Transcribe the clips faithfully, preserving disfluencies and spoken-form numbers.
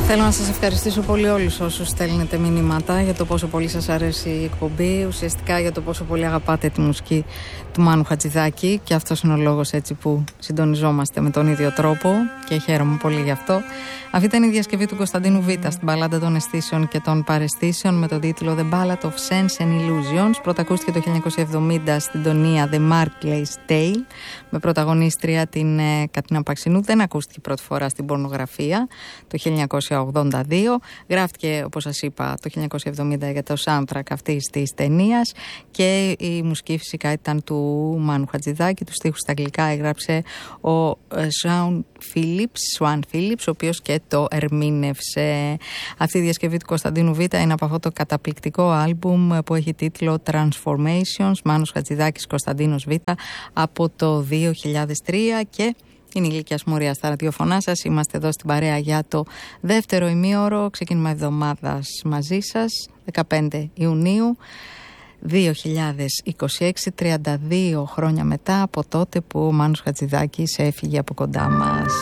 Θέλω να σας ευχαριστήσω πολύ όλους όσους στέλνετε μηνύματα για το πόσο πολύ σας αρέσει η εκπομπή, ουσιαστικά για το πόσο πολύ αγαπάτε τη μουσική του Μάνου Χατζηδάκη, και αυτός είναι ο λόγος έτσι που συντονιζόμαστε με τον ίδιο τρόπο και χαίρομαι πολύ γι' αυτό. Αυτή ήταν η διασκευή του Κωνσταντίνου Β στην μπαλάντα των αισθήσεων και των παραισθήσεων με τον τίτλο The Ballad of Sense and Illusions. Πρώτα ακούστηκε το χίλια εννιακόσια εβδομήντα στην ταινία The Markley's Tale με πρωταγωνίστρια την ε, Κατίνα Παξινού. Δεν ακούστηκε πρώτη φορά στην πορνογραφία το χίλια εννιακόσια ογδόντα δύο. Γράφτηκε, όπως σας είπα, το χίλια εννιακόσια εβδομήντα για το soundtrack αυτής της ταινίας και η μουσική φυσικά ήταν του Μάνου Χατζηδάκη. Τους στίχους στα αγγλικά έγραψε ο Σουάν Φίλιπς, Σουάν Φίλιπς, ο οποίος και το ερμήνευσε. Αυτή η διασκευή του Κωνσταντίνου Β είναι από αυτό το καταπληκτικό άλμπουμ που έχει τίτλο Transformations, Μάνος Χατζηδάκης, Κωνσταντίνος Β, από το δύο χιλιάδες τρία. Και είναι η Ηλικία Μουρία στα ραδιοφωνά σας. Είμαστε εδώ στην παρέα για το δεύτερο ημίωρο. Ξεκίνημα εβδομάδας μαζί σας, δεκαπέντε Ιουνίου δύο χιλιάδες είκοσι έξι, τριάντα δύο χρόνια μετά από τότε που ο Μάνος Χατζηδάκης έφυγε από κοντά μας.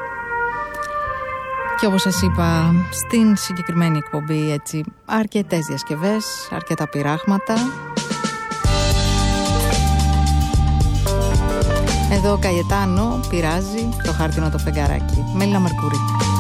Και όπως σας είπα, στην συγκεκριμένη εκπομπή έτσι αρκετές διασκευές, αρκετά πειράγματα. Εδώ ο Καγετάνο πειράζει το χάρτινο το φεγγαράκι. Μέλινα Μερκούρη.